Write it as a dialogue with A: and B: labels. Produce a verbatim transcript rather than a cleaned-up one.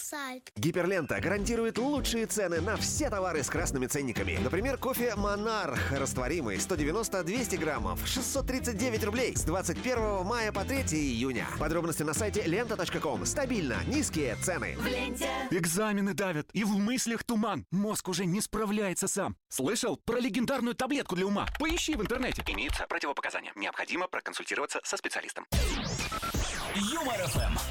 A: сайт.
B: Гиперлента гарантирует лучшие цены на все товары с красными ценниками. Например, кофе «Монарх» растворимый сто девяносто - двести граммов, шестьсот тридцать девять рублей с двадцать первого мая по третьего июня. Подробности на сайте лента точка ком. Стабильно низкие цены.
C: В ленте.
D: Экзамены давят, и в мыслях туман. Мозг уже не справляется сам. Слышал про легендарную таблетку для ума? Поищи в интернете. Имеются противопоказания. Необходимо проконсультироваться со специалистом.
E: Юмор ФМ.